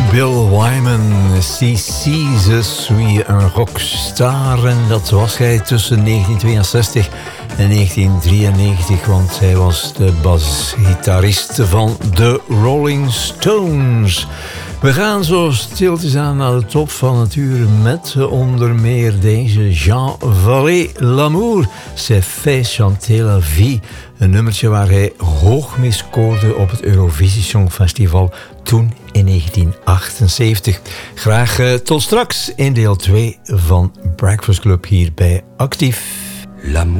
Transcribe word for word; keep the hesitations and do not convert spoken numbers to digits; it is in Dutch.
Bill Wyman, C C, je suis un rockstar. En dat was hij tussen negentien tweeënzestig en negentien drieënnegentig, want hij was de basgitarist van de Rolling Stones. We gaan zo stiltjes aan naar de top van het uur met onder meer deze Jean Vallée. L'amour, c'est fait chanter la vie. Een nummertje waar hij hoog mee scoorde op het Eurovisie Songfestival toen in negentien achtenzeventig. Graag uh, tot straks in deel twee van Breakfast Club hier bij Actief. L'amour.